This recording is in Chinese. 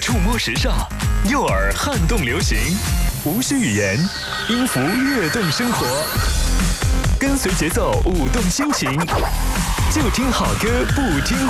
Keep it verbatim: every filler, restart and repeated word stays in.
触摸时尚，诱饵撼动流行，无需语言，音符跃动生活。跟随节奏，舞动心情，就听好歌，不听